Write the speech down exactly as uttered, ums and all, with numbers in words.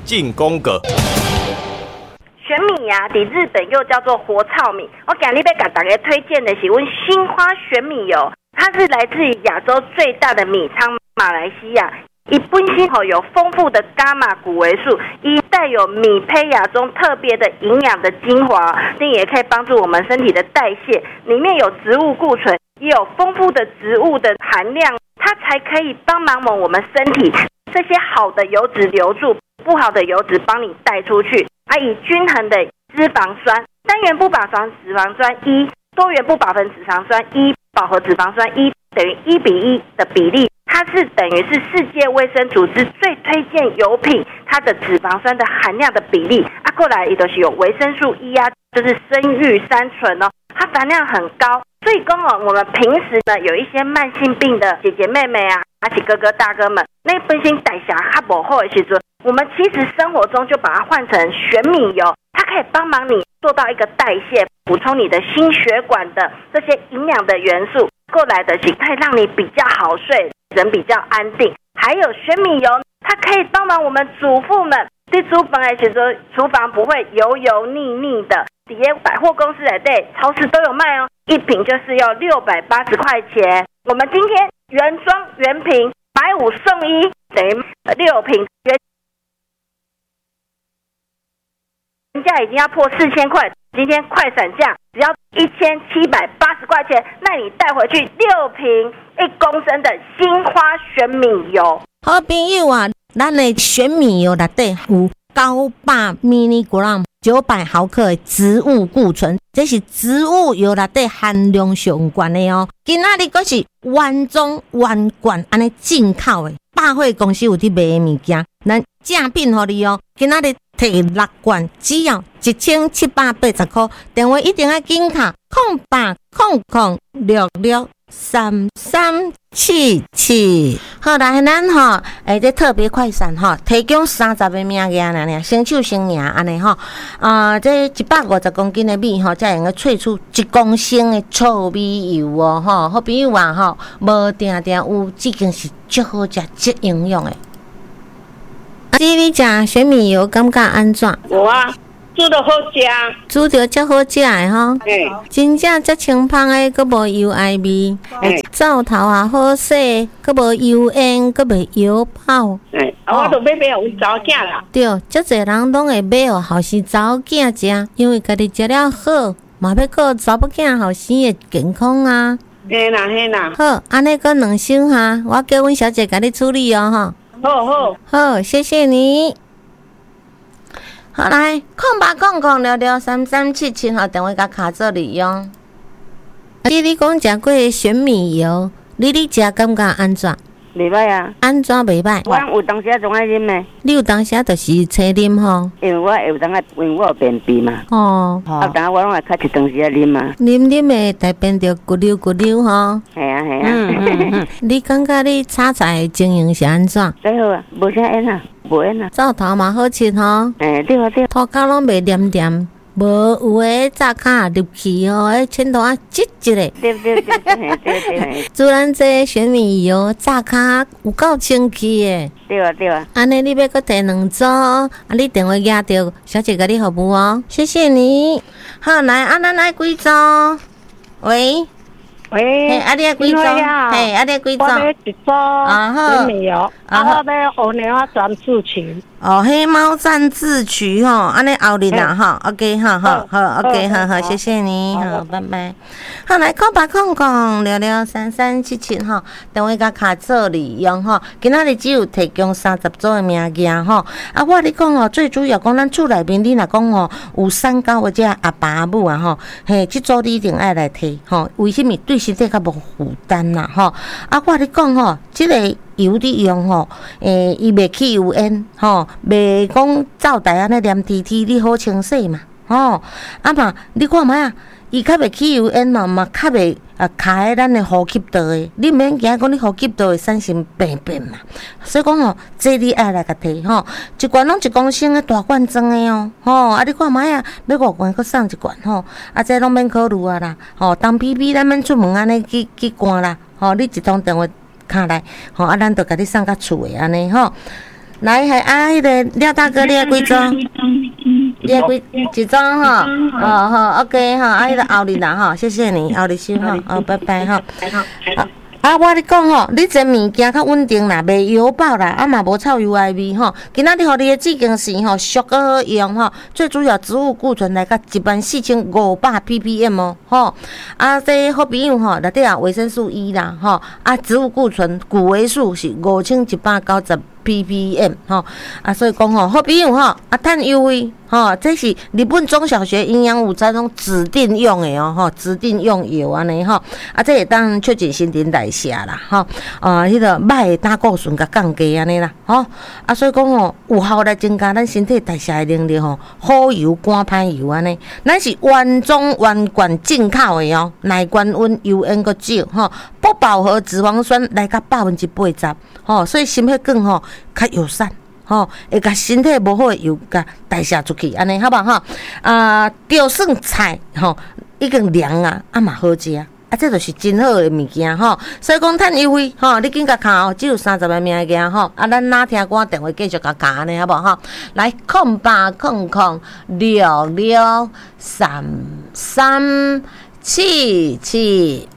进宫格。 玄米呀、啊，在日本又叫做活糙米。我今日要给大家推荐的是我新花玄米油，它是来自于亚洲最大的米仓马来西亚。一本身吼有丰富的伽马谷维素，一带有米胚芽中特别的营养的精华，另也可以帮助我们身体的代谢。里面有植物固醇，也有丰富的植物的含量，它才可以帮忙我们身体这些好的油脂留住，不好的油脂帮你带出去。啊，以均衡的脂肪酸，单元不饱和脂肪酸一，多元不饱和脂肪酸一，饱和脂肪酸一等于一比一的比例。它是等于是世界卫生组织最推荐油品它的脂肪酸的含量的比例啊，过来也都是有维生素 E 啊，就是生育三醇哦，它含量很高，所以讲哦，我们平时呢有一些慢性病的姐姐妹妹啊，而且哥哥大哥们，那本身代谢较不好的时候，我们其实生活中就把它换成玄米油，它可以帮忙你做到一个代谢，补充你的心血管的这些营养的元素，过来的是可以让你比较好睡。人比较安定，还有玄米油，它可以帮忙我们主妇们在煮饭的时候，厨房不会油油腻腻的。底下百货公司来对，超市都有卖哦，一瓶就是要六百八十块钱。我们今天原装原瓶买五送一，等于六瓶，原价已经要破四千块，今天快闪价只要一千七百八十块钱，那你带回去六瓶。一公升的新花玄米油， 好朋友啊，咱的玄米油内底有九百 milligram 九百毫克的植物固醇，这是植物油内底含量上高的哦。今仔日佫是原装原罐安尼进口的，百货公司有伫卖的物件，咱正品互你哦。今仔日摕六罐，只要一千七百八十块，电话一定要紧卡空八空空六六。三三七七，好来，咱吼诶，这特别快闪吼，提供三十个名额啦，呢，先手先赢安尼吼，啊，这一百五十公斤的米吼，才能够萃出一公升的糙米油哦，吼，好朋友啊吼，无定定有，这间是足好食、足营养的。啊，你食玄米油感觉安怎？ 有啊。煮得好食， 煮着足好食的吼， 欸、 真正足清芳的，佮无油爱味，欸、灶头也好洗，佮无油烟，佮袂油泡。 欸、啊，我都买买互阮查某囝啦。 对，足侪人拢会买哦，后生查某囝食，因为家己食了好，嘛要顾查某囝后生的健康啊。 嘿啦嘿啦。 好，安尼佮两箱哈，我叫阮小姐甲你处理哦， 吼。好好。 好，谢谢你。好来，空八空空六六三三七七号电话甲卡做利用。你你讲食过玄米油，你你食感觉安怎？ 袂歹啊。 安怎袂歹？ 我有当时啊总爱啉的。 你有当时啊就是青啉吼？ 因为我有当啊，因为我有便秘嘛。 哦。 啊，当我拢会较一当时啊啉嘛。 啉啉的大便着骨溜骨溜吼。 系啊系啊。 嗯嗯嗯。你感觉你炒菜的经营是安怎？ 最好啊，无啥烟啊。无烟啊， 灶头嘛好吃吼， 诶、欸、对啊对啊， 涂骹拢袂黏黏，无有诶炸骹入去吼，迄前头啊挤一个， 对对对对对对。 自然这玄米油炸骹有够清气诶， 对啊对啊。 安尼你要搁摕两组，啊你电话压着，小姐甲你服务哦，谢谢你。好来，啊咱爱几组？喂。 喂， 嘿，啊，你要几种？嘿，啊，你要几种？ 我要一组玄米油，啊，我要红莲花专自取。 哦，黑猫占自取吼，安尼后日啦吼 ，OK 哈，好好 ，OK 好好，谢谢你，好，拜拜。好来，空八空空六六三三七七吼，电话甲卡做利用吼，今仔日只有提供三十组的名额吼。啊，我你讲哦，最主要讲咱厝内面，你若讲哦有三高或者阿爸阿母啊吼，嘿，即组你一定爱来摕吼，为什么对身体较无负担啦吼？啊，我你讲吼，即个。油你用吼，诶，伊袂起油烟吼，袂讲灶台安尼黏滴滴，你好清洗嘛，吼。啊嘛，你看卖啊，伊较袂起油烟嘛，嘛较袂啊卡喺咱的呼吸道诶。你免惊讲你呼吸道会产生病变嘛。所以讲吼，这你爱来甲摕吼，一罐拢一公升诶大罐装诶哦，吼。啊，你看卖啊，要五罐搁送一罐吼，啊，这拢免考虑啊啦，吼。当屁屁咱免出门安尼去去赶啦，吼。你一通电话。卡来，吼啊，咱就甲你送到厝诶安尼吼。 来，还啊，迄个廖大哥，你要几张？你要几几张哈？哦好 ，OK 哈，啊，迄个奥利啦哈，谢谢你，奥利先哈，哦，拜拜哈。啊，我咧讲吼，你这物件较稳定啦，袂油爆啦，啊嘛无臭油爱味吼。今仔日互你的紫荆石吼，俗个好用吼，最主要植物固醇来到一万四千五百 ppm 哦，吼。啊，这好朋友吼，内底啊维生素 E 啦，吼。啊，植物固醇谷维素是五千一百九十 ppm 吼。啊，所以讲吼，好朋友吼，啊，趁优惠吼，这是日本中小学营养午餐中指定用的哦，吼，指定用药安尼吼。啊，这会当促进新陈代谢啦，吼，啊，迄个歹的胆固醇甲降低安尼啦，吼，啊，所以讲吼，有效来增加咱身体代谢的能力吼，好油赶歹油安尼，咱是原装原罐进口的哦，耐高温，油烟阁少，吼，不饱和脂肪酸来到百分之八十，吼，所以心血管吼较友善。吼，会甲身体无好诶油甲代谢出去，安尼好无吼？啊，钓蒜菜吼，已经凉啊，啊嘛好食啊，啊，这就是真好诶物件吼。所以讲趁优惠吼，你紧甲卡哦，只有三十个名额吼。啊，咱哪听歌电话继续甲卡安尼好无吼？来，空八空空六六三三七七。